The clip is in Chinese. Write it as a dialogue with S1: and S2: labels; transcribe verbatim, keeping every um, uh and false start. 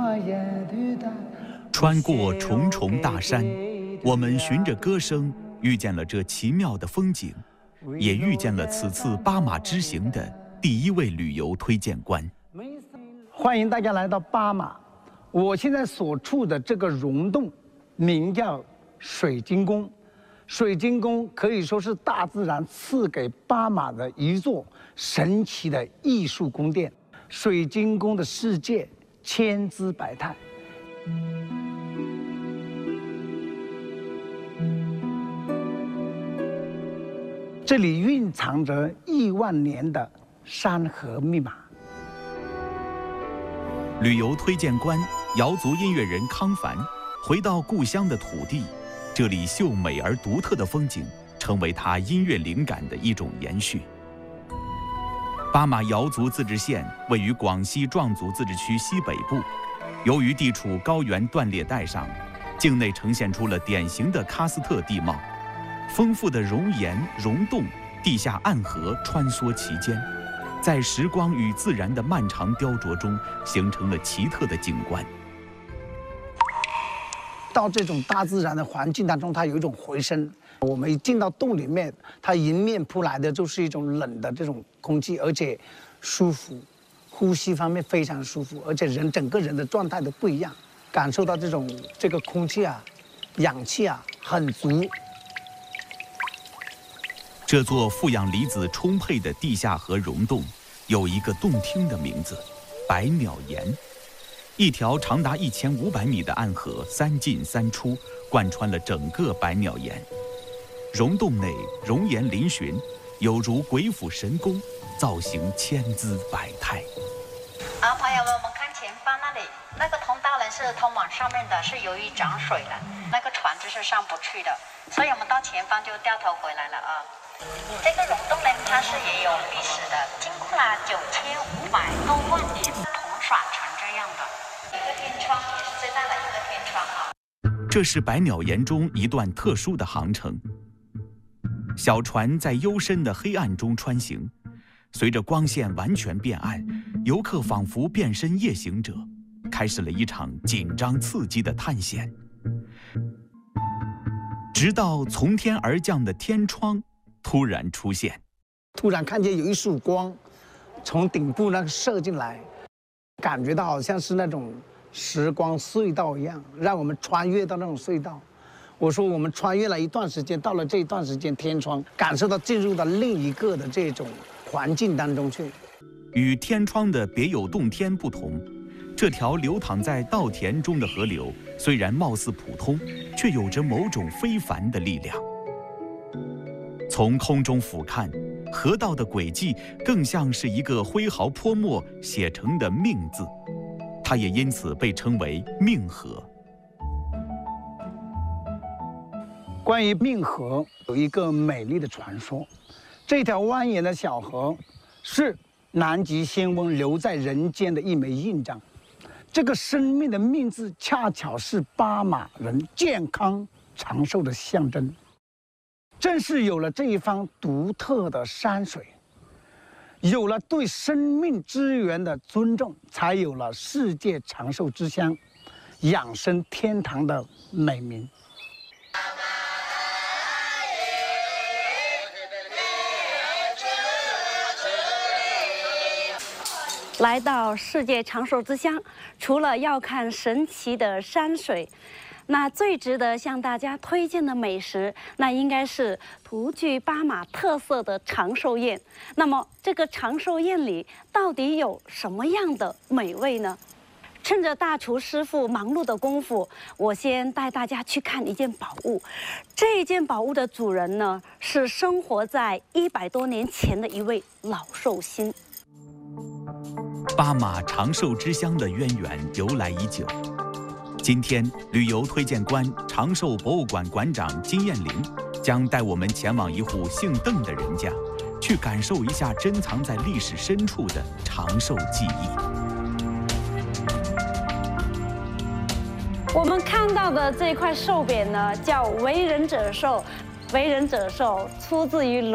S1: 穿过重重大山，我们循着歌声遇见了这奇妙的风景，也遇见了此次巴马之行的第一位旅游推荐官。
S2: 欢迎大家来到巴马，我现在所处的这个溶洞名叫水晶宫。水晶宫可以说是大自然赐给巴马的一座神奇的艺术宫殿。水晶宫的世界千姿百态，这里蕴藏着亿万年的山河密码。
S1: 旅游推荐官瑶族音乐人康凡回到故乡的土地，这里秀美而独特的风景成为他音乐灵感的一种延续。巴马瑶族自治县位于广西壮族自治区西北部，由于地处高原断裂带上，境内呈现出了典型的喀斯特地貌，丰富的熔岩、溶洞、地下暗河穿梭其间，在时光与自然的漫长雕琢中，形成了奇特的景观。
S2: 到这种大自然的环境当中，它有一种回声。我们一进到洞里面，它迎面扑来的就是一种冷的这种空气，而且舒服，呼吸方面非常舒服，而且人整个人的状态都不一样，感受到这种这个空气啊、氧气啊很足。
S1: 这座负氧离子充沛的地下河溶洞，有一个动听的名字——百鸟岩。一条长达一千五百米的暗河三进三出，贯穿了整个百鸟岩。溶洞内熔岩嶙峋，有如鬼斧神工，造型千姿百态。
S3: 啊，朋友们，我们看前方那里，那个通道呢是通往上面的，是由于涨水了，那个船就是上不去的，所以我们到前方就掉头回来了啊。这个溶洞呢，它是也有历史的，经过了九千五百多万年同耍成这样的。一个天窗也是最大的一个天窗啊。
S1: 这是百鸟岩中一段特殊的航程。小船在幽深的黑暗中穿行，随着光线完全变暗，游客仿佛变身夜行者，开始了一场紧张刺激的探险。直到从天而降的天窗突然出现，
S2: 突然看见有一束光从顶部那个射进来，感觉到好像是那种时光隧道一样，让我们穿越到那种隧道。我说我们穿越了一段时间，到了这一段时间天窗，感受到进入到另一个的这种环境当中去。
S1: 与天窗的别有洞天不同，这条流淌在稻田中的河流虽然貌似普通，却有着某种非凡的力量。从空中俯瞰，河道的轨迹更像是一个挥毫泼墨写成的命字，它也因此被称为命河。
S2: 关于命河有一个美丽的传说，这条蜿蜒的小河是南极仙翁留在人间的一枚印章。这个生命的命字恰巧是巴马人健康长寿的象征。正是有了这一方独特的山水，有了对生命之源的尊重，才有了世界长寿之乡、养生天堂的美名。
S4: 来到世界长寿之乡，除了要看神奇的山水，那最值得向大家推荐的美食，那应该是独具巴马特色的长寿宴。那么，这个长寿宴里到底有什么样的美味呢？趁着大厨师傅忙碌的功夫，我先带大家去看一件宝物。这一件宝物的主人呢，是生活在一百多年前的一位老寿星。
S1: 巴马长寿之乡的渊源由来已久。今天，旅游推荐官、长寿博物馆馆长金燕玲将带我们前往一户姓邓的人家，去感受一下珍藏在历史深处的长寿记忆。
S4: 我们看到的这块寿匾呢，叫为人者寿。为人者寿出自于